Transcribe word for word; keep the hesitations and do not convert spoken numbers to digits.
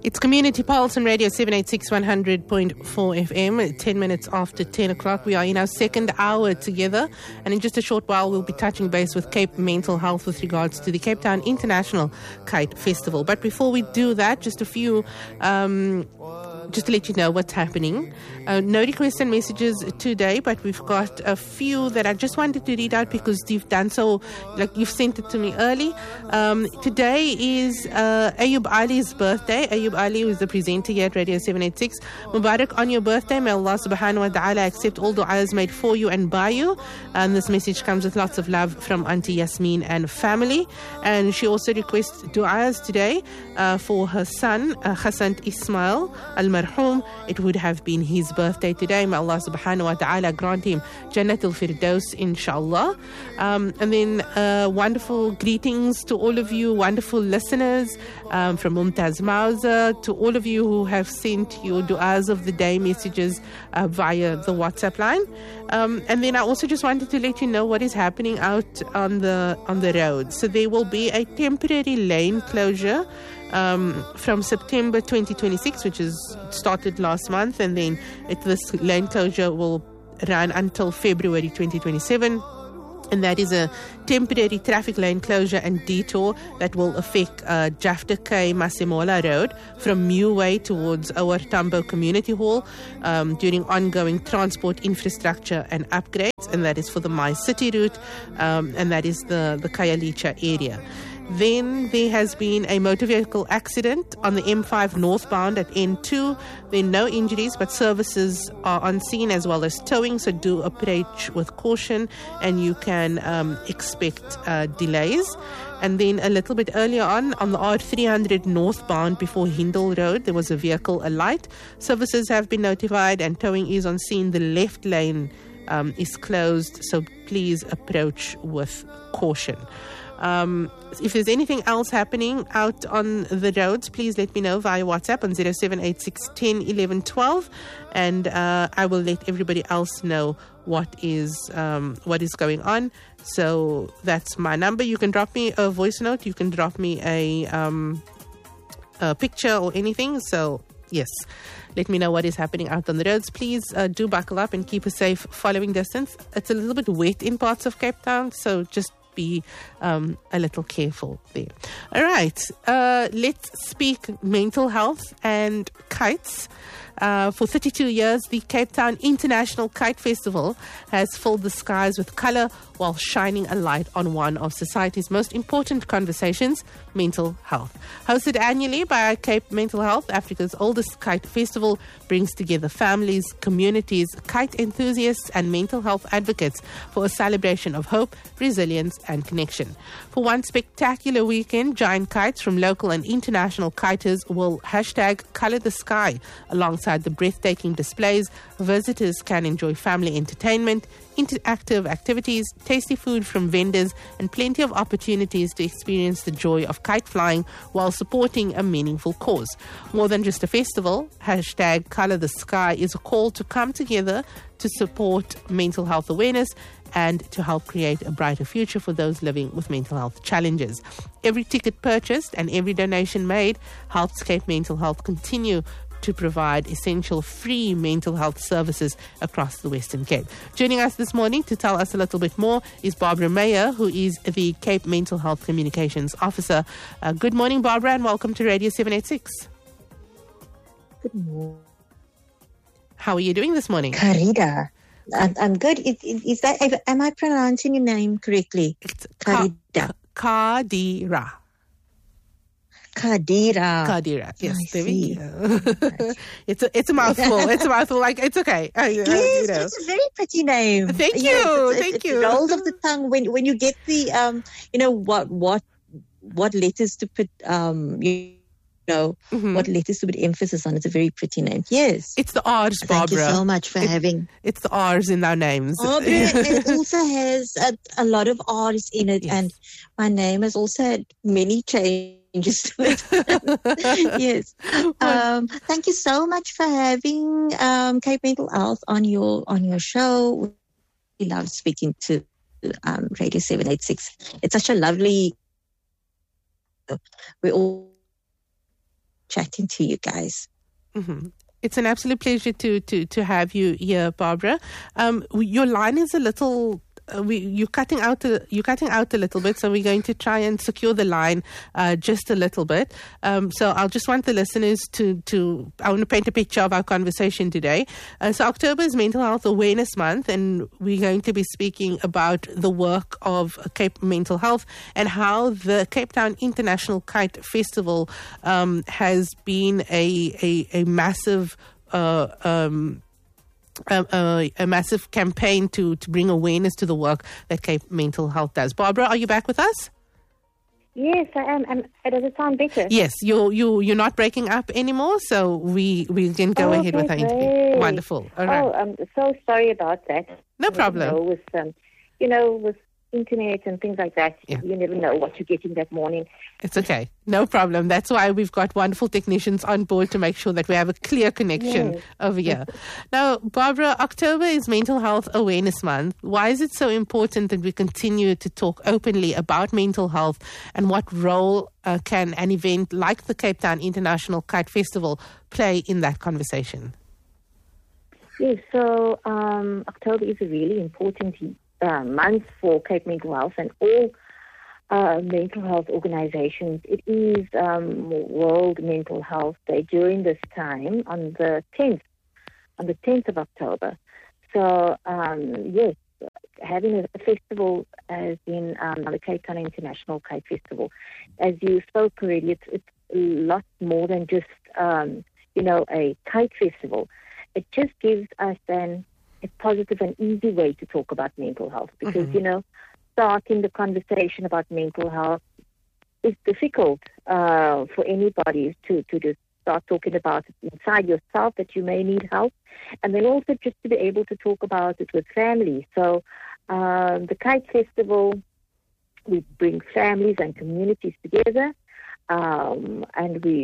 It's Community Pulse on Radio seven eighty-six one hundred point four F M. ten minutes after ten o'clock. We are in our second hour together. And in just a short while, we'll be touching base with Cape Mental Health with regards to the Cape Town International Kite Festival. But before we do that, just a few... Um, just to let you know what's happening. Uh, no requests and messages today, but we've got a few that I just wanted to read out because you've done so, like you've sent it to me early. Um, today is uh, Ayub Ali's birthday. Ayub Ali is the presenter here at Radio seven eighty-six. Mubarak on your birthday. May Allah subhanahu wa ta'ala accept all du'as made for you and by you. And this message comes with lots of love from Auntie Yasmin and family. And she also requests du'as today uh, for her son, uh, Hassan Ismail Al-Marhum. It would have been his birthday today. May Allah subhanahu wa ta'ala grant him Jannatul Firdaus, inshallah. Um, and then uh, wonderful greetings to all of you, wonderful listeners, um, from Mumtaz Mauser, to all of you who have sent your du'as of the day messages uh, via the WhatsApp line. Um, and then I also just wanted to let you know what is happening out on the on the road. So there will be a temporary lane closure Um, from September twenty twenty-six, which is started last month, and then it, this lane closure will run until February twenty twenty-seven. And that is a temporary traffic lane closure and detour that will affect uh, Jafta K Masemola Road from Meway towards our Tambo Community Hall um, during ongoing transport infrastructure and upgrades. And that is for the My City route, um, and that is the, the Khayelitsha area. Then there has been a motor vehicle accident on the M five northbound at N two. There are no injuries, but services are on scene as well as towing, so do approach with caution and you can um, expect uh, delays. And then a little bit earlier on, on the R three hundred northbound before Hindle Road, there was a vehicle alight. Services have been notified and towing is on scene. The left lane um, is closed, so please approach with caution. Um, if there's anything else happening out on the roads, please let me know via WhatsApp on zero seven eight six one zero one one one two, and uh, I will let everybody else know what is um, what is going on. So that's my number. You can drop me a voice note. You can drop me a, um, a picture or anything. So yes, let me know what is happening out on the roads. Please uh, do buckle up and keep a safe following distance. It's a little bit wet in parts of Cape Town, so just be um, a little careful there. All right, uh, let's speak mental health and kites. Uh, for thirty-two years, the Cape Town International Kite Festival has filled the skies with colour while shining a light on one of society's most important conversations, mental health. Hosted annually by Cape Mental Health, Africa's oldest kite festival brings together families, communities, kite enthusiasts and mental health advocates for a celebration of hope, resilience and connection. For one spectacular weekend, giant kites from local and international kiters will hashtag colour the sky. Alongside the breathtaking displays, visitors can enjoy family entertainment, interactive activities, tasty food from vendors, and plenty of opportunities to experience the joy of kite flying while supporting a meaningful cause. More than just a festival, hashtag Colour the Sky is a call to come together to support mental health awareness and to help create a brighter future for those living with mental health challenges. Every ticket purchased and every donation made helps Cape Mental Health continue to provide essential free mental health services across the Western Cape. Joining us this morning to tell us a little bit more is Barbara Meyer, who is the Cape Mental Health Communications Officer. Uh, good morning, Barbara, and welcome to Radio seven eighty-six. Good morning. How are you doing this morning? Karida. I'm, I'm good. Is, is that, am I pronouncing your name correctly? It's Karida. Ka- Kadira. Kadira. Kadira. Yes, I there see. we go. it's a it's a mouthful. It's a mouthful. Like it's okay. Uh, Yes, you know. it's a very pretty name. Thank you. Yes, it's, Thank it's, you. It rolls off the tongue when when you get the um, you know what what what letters to put um, you know Mm-hmm. what letters to put emphasis on. It's a very pretty name. Yes. It's the R's, Barbara. Thank you so much for It- having. It's the R's in our names. Barbara, it also has a, a lot of R's in it, Yes. and my name has also had many changes to it. Yes. Um, thank you so much for having um, Cape Mental Health on your on your show. We love speaking to um, Radio seven eighty-six. It's such a lovely. We all chatting to you guys. Mm-hmm. It's an absolute pleasure to to to have you here, Barbara. Um, your line is a little. Uh, we, you're cutting out a, you're cutting out a little bit, so we're going to try and secure the line uh, just a little bit. Um, so I'll just want the listeners to to I want to paint a picture of our conversation today. Uh, so October is Mental Health Awareness Month, and we're going to be speaking about the work of Cape Mental Health and how the Cape Town International Kite Festival um, has been a a, a massive. Uh, um, A, a, a massive campaign to, to bring awareness to the work that Cape Mental Health does. Barbara, are you back with us? Yes, I am. And does it sound better? Yes, you're, you, you're not breaking up anymore, so we, we can go oh, ahead okay, with our interview. great. Wonderful. All right. Oh, I'm so sorry about that. No problem. You know, with, um, you know, with internet and things like that, yeah. you never know what you're getting that morning. It's okay. No problem. That's why we've got wonderful technicians on board to make sure that we have a clear connection yes. over here. Now, Barbara, October is Mental Health Awareness Month. Why is it so important that we continue to talk openly about mental health, and what role uh, can an event like the Cape Town International Kite Festival play in that conversation? Yes, so um, October is a really important uh, month for Cape Mental Health and all Uh, mental health organizations. It is um, World Mental Health Day during this time on the tenth, on the tenth of October. So um, yes, having a festival as in um, the Cape Town International Kite Festival, as you spoke already, it's, it's a lot more than just um, you know a kite festival. It just gives us then a positive and easy way to talk about mental health, because mm-hmm. you know. Starting the conversation about mental health is difficult uh, for anybody to, to just start talking about it inside yourself, that you may need help, and then also just to be able to talk about it with family. So um, the Kite Festival, we bring families and communities together, um, and we